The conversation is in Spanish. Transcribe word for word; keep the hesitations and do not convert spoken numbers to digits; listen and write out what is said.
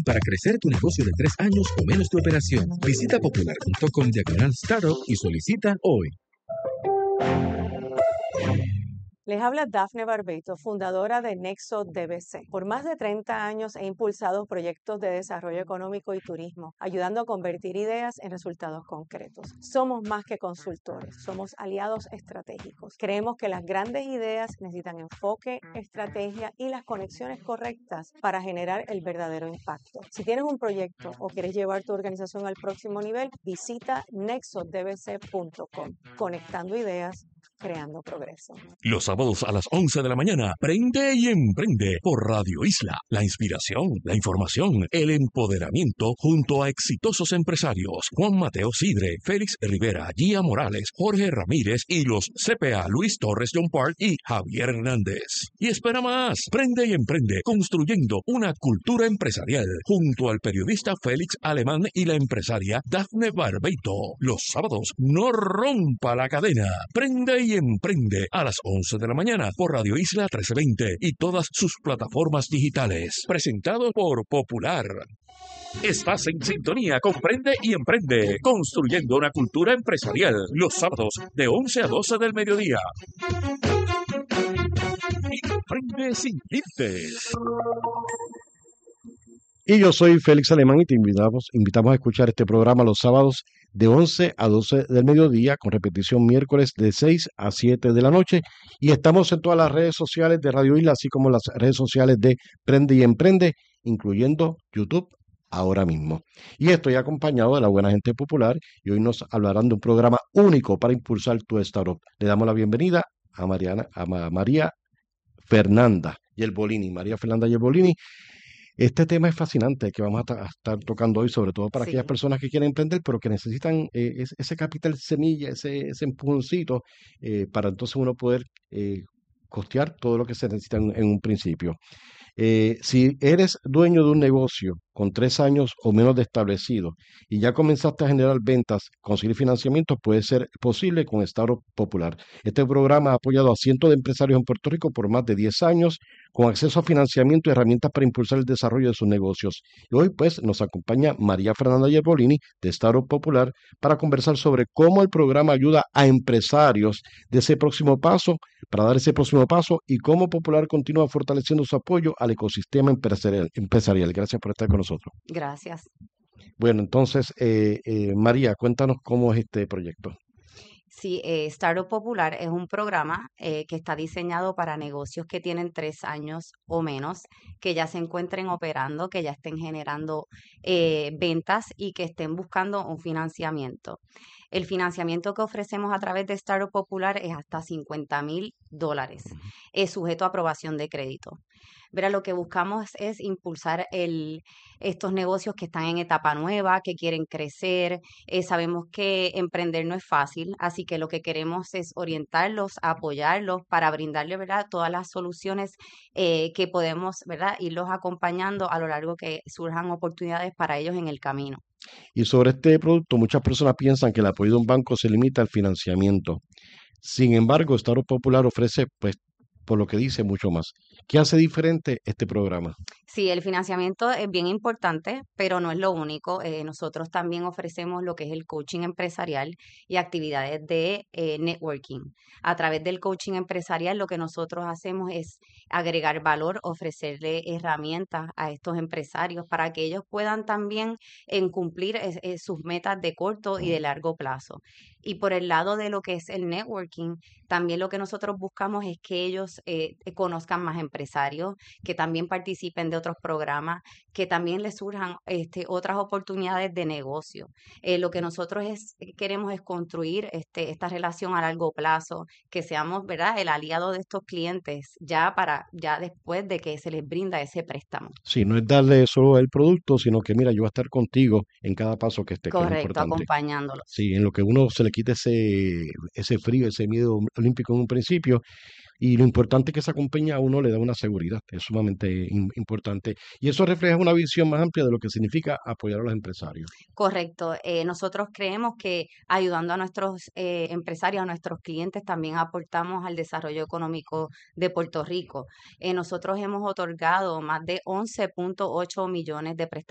y para crecer tu negocio de tres años o menos de operación. Visita popular punto com diagonal startup y solicita hoy. Les habla Dafne Barbeito, fundadora de Nexo D B C. Por más de treinta años he impulsado proyectos de desarrollo económico y turismo, ayudando a convertir ideas en resultados concretos. Somos más que consultores, somos aliados estratégicos. Creemos que las grandes ideas necesitan enfoque, estrategia y las conexiones correctas para generar el verdadero impacto. Si tienes un proyecto o quieres llevar tu organización al próximo nivel, visita nexo d b c punto com. Conectando ideas, creando progreso. Los sábados a las once de la mañana, Prende y Emprende por Radio Isla. La inspiración, la información, el empoderamiento junto a exitosos empresarios. Juan Mateo Sidre, Félix Rivera, Gia Morales, Jorge Ramírez y los C P A Luis Torres John Park y Javier Hernández. Y espera más, Prende y Emprende construyendo una cultura empresarial junto al periodista Félix Alemán y la empresaria Dafne Barbeito. Los sábados, no rompa la cadena. Prende y Emprende a las once de la mañana por Radio Isla trece veinte y todas sus plataformas digitales. Presentado por Popular. Estás en sintonía con Prende y Emprende, construyendo una cultura empresarial, los sábados de once a doce del mediodía. Emprende sin límites. Y yo soy Félix Alemán y te invitamos, invitamos a escuchar este programa los sábados de once a doce del mediodía, con repetición miércoles de seis a siete de la noche. Y estamos en todas las redes sociales de Radio Isla, así como las redes sociales de Prende y Emprende, incluyendo YouTube ahora mismo. Y estoy acompañado de la buena gente popular y hoy nos hablarán de un programa único para impulsar tu startup. Le damos la bienvenida a, Mariana, a María Fernanda Yerbolini. María Fernanda Yerbolini. Este tema es fascinante que vamos a, a estar tocando hoy, sobre todo para sí. aquellas personas que quieren emprender, pero que necesitan eh, ese, ese capital semilla, ese, ese empujoncito, eh, para entonces uno poder eh, costear todo lo que se necesita en, en un principio. Eh, si eres dueño de un negocio con tres años o menos de establecido y ya comenzaste a generar ventas, conseguir financiamiento puede ser posible con Startup Popular. Este programa ha apoyado a cientos de empresarios en Puerto Rico por más de diez años, con acceso a financiamiento y herramientas para impulsar el desarrollo de sus negocios. Y hoy pues nos acompaña María Fernanda Yerbolini de Startup Popular para conversar sobre cómo el programa ayuda a empresarios de ese próximo paso, para dar ese próximo paso y cómo Popular continúa fortaleciendo su apoyo al ecosistema empresarial. empresarial. Gracias por estar con nosotros. Gracias. Bueno, entonces, eh, eh, María, cuéntanos cómo es este proyecto. Sí, eh, Startup Popular es un programa eh, que está diseñado para negocios que tienen tres años o menos, que ya se encuentren operando, que ya estén generando eh, ventas y que estén buscando un financiamiento. El financiamiento que ofrecemos a través de Startup Popular es hasta cincuenta mil dólares, es sujeto a aprobación de crédito. Verá, lo que buscamos es impulsar el, estos negocios que están en etapa nueva, que quieren crecer. Eh, sabemos que emprender no es fácil, así que lo que queremos es orientarlos, apoyarlos para brindarles, ¿verdad?, todas las soluciones eh, que podemos, ¿verdad?, irlos acompañando a lo largo que surjan oportunidades para ellos en el camino. Y sobre este producto, muchas personas piensan que el apoyo de un banco se limita al financiamiento. Sin embargo, Startup Popular ofrece, pues, por lo que dice, mucho más. ¿Qué hace diferente este programa? Sí, el financiamiento es bien importante, pero no es lo único. Eh, nosotros también ofrecemos lo que es el coaching empresarial y actividades de eh, networking. A través del coaching empresarial, lo que nosotros hacemos es agregar valor, ofrecerle herramientas a estos empresarios para que ellos puedan también en cumplir es, es sus metas de corto y de largo plazo. Y por el lado de lo que es el networking, también lo que nosotros buscamos es que ellos eh, conozcan más empresarios, que también participen de otros programas, que también les surjan este, otras oportunidades de negocio. Eh, lo que nosotros es, queremos es construir este, esta relación a largo plazo, que seamos, ¿verdad?, el aliado de estos clientes ya para ya después de que se les brinda ese préstamo. Sí, no es darle solo el producto, sino que mira, yo voy a estar contigo en cada paso que esté. Correcto, que es importante. acompañándolos. Sí, en lo que uno se le quite ese, ese frío, ese miedo olímpico en un principio. Y lo importante es que se acompaña a uno le da una seguridad, es sumamente in, importante. Y eso refleja una visión más amplia de lo que significa apoyar a los empresarios. Correcto. Eh, nosotros creemos que ayudando a nuestros eh, empresarios, a nuestros clientes, también aportamos al desarrollo económico de Puerto Rico. Eh, nosotros hemos otorgado más de once punto ocho millones de préstamos